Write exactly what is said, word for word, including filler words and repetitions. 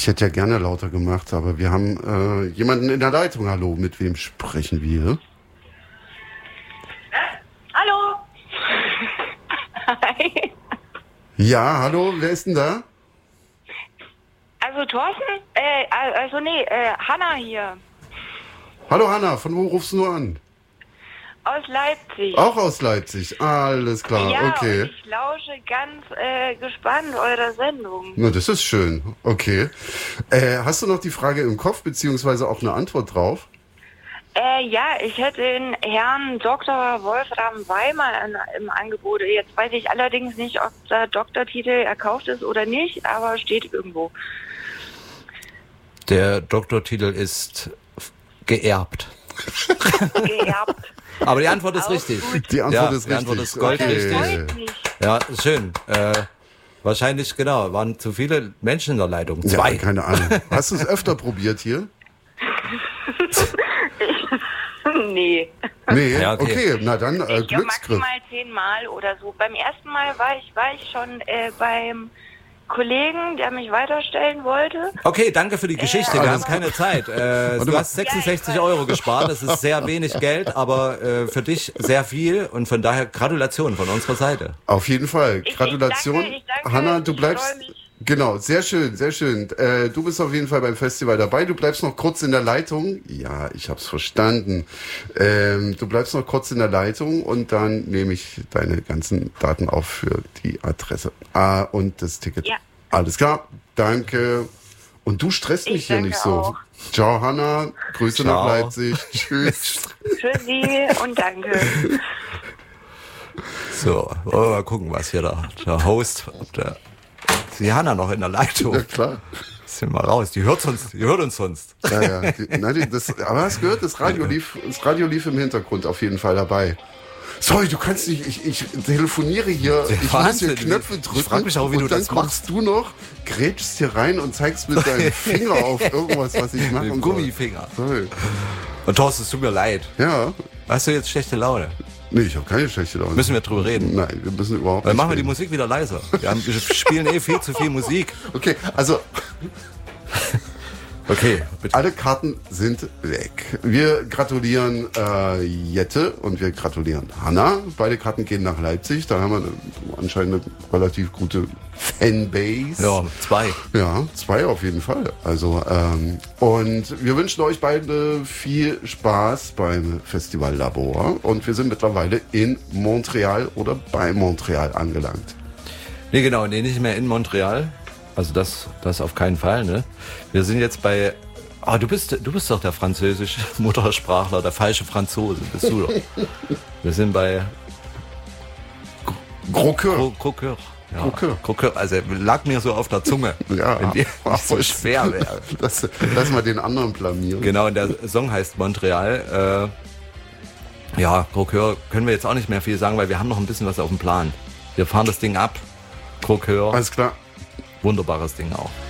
Ich hätte ja gerne lauter gemacht, aber wir haben äh, jemanden in der Leitung. Hallo, mit wem sprechen wir? Hallo. Hi. Ja, hallo, wer ist denn da? Also Thorsten? Äh, also nee, äh, Hanna hier. Hallo Hanna, von wo rufst du nur an? Aus Leipzig. Auch aus Leipzig, alles klar, ja, okay. Und ich lausche ganz äh, gespannt eurer Sendung. Na, das ist schön, okay. Äh, hast du noch die Frage im Kopf, beziehungsweise auch eine Antwort drauf? Äh, ja, ich hätte den Herrn Doktor Wolfram Weimer in, im Angebot. Jetzt weiß ich allerdings nicht, ob der Doktortitel erkauft ist oder nicht, aber steht irgendwo. Der Doktortitel ist geerbt. Geerbt. Aber die Antwort ist Auch richtig. gut. Die Antwort ja, ist die richtig. Antwort ist goldrichtig. Okay. Freut mich. Ja, schön. Äh, wahrscheinlich, genau, waren zu viele Menschen in der Leitung. Zwei. Ja, keine Ahnung. Hast du es öfter probiert hier? Nee. Nee, Ja, okay. okay. Na dann, äh, Ich glaube Glücksgriff. maximal zehnmal oder so. Beim ersten Mal war ich, war ich schon äh, beim Kollegen, der mich weiterstellen wollte. Okay, danke für die Geschichte. Wir Alles haben keine Zeit. Äh, du mal. hast sechsundsechzig Euro gespart. Das ist sehr wenig Geld, aber äh, für dich sehr viel. Und von daher Gratulation von unserer Seite. Auf jeden Fall. Ich- ich Gratulation. danke, ich danke. Hanna, du Ich bleibst... freu mich. Genau, sehr schön, sehr schön. Äh, du bist auf jeden Fall beim Festival dabei. Du bleibst noch kurz in der Leitung. Ja, ich hab's verstanden. Ähm, du bleibst noch kurz in der Leitung und dann nehme ich deine ganzen Daten auf für die Adresse. Ah, und das Ticket. Ja. Alles klar, danke. Und du stresst mich Ich hier danke nicht so. auch. Ciao, Hanna. Grüße Ciao. nach Leipzig. Tschüss. Für Sie und danke. So, wollen wir mal gucken, was hier der, der Host, ob der, ist die Hanna noch in der Leitung. Ja, klar. Sind mal raus. Die hört uns, die hört uns sonst. Ja, ja. Die, nein, die, das, aber hast gehört, das Radio lief, das Radio lief im Hintergrund auf jeden Fall dabei. Sorry, du kannst nicht, ich, ich telefoniere hier, ich muss hier Wahnsinn. Knöpfe drücken. Ich frag mich auch, wie und du dann das kommst du noch, grätschst hier rein und zeigst mit deinem Finger auf irgendwas, was ich mache. Mit dem Gummifinger. Sorry. Und Thorsten, es tut mir leid. Ja, Hast du jetzt schlechte Laune? nee, ich habe keine schlechte Laune. Müssen wir drüber reden? Nein, wir müssen überhaupt Dann nicht machen wir die reden. Musik wieder leiser. Wir, haben, wir spielen eh viel zu viel Musik. Okay, also Okay, bitte. alle Karten sind weg. Wir gratulieren äh, Jette und wir gratulieren Hanna. Beide Karten gehen nach Leipzig. Da haben wir eine, anscheinend eine relativ gute Fanbase. Ja, zwei. Ja, zwei auf jeden Fall. Also ähm, und wir wünschen euch beide viel Spaß beim Festival Labor. Und wir sind mittlerweile in Montreal oder bei Montreal angelangt. Nee, genau, nee, nicht mehr in Montreal. Also das, das auf keinen Fall, ne? Wir sind jetzt bei... Ah, du bist, du bist doch der französische Muttersprachler, der falsche Franzose, bist du doch. Wir sind bei Croqueur. Croqueur. Ja, Croqueur. Croqueur. Also lag mir so auf der Zunge, Ja, wenn die nicht so schwer wäre. Lass, lass mal den anderen blamieren. Genau, und der Song heißt Montreal. Äh, ja, Croqueur können wir jetzt auch nicht mehr viel sagen, weil wir haben noch ein bisschen was auf dem Plan. Wir fahren das Ding ab. Croqueur, Alles klar. wunderbares Ding auch.